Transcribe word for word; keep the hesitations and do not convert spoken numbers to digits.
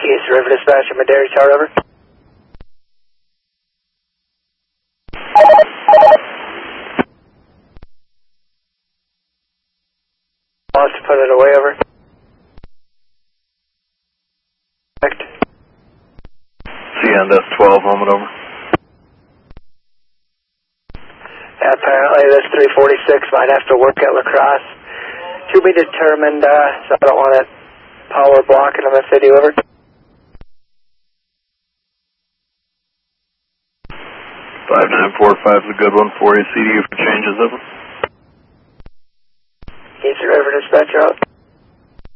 East River Dispatcher, Madera Tower, over. Lost to put it away, over. Correct. C N S twelve, home and over. Apparently this three forty-six might have to work at La Crosse. To be determined, uh, so I don't want it power blocking on the city, over. five nine four five is a good one for you. C D U for changes, over. East River Dispatcher, out.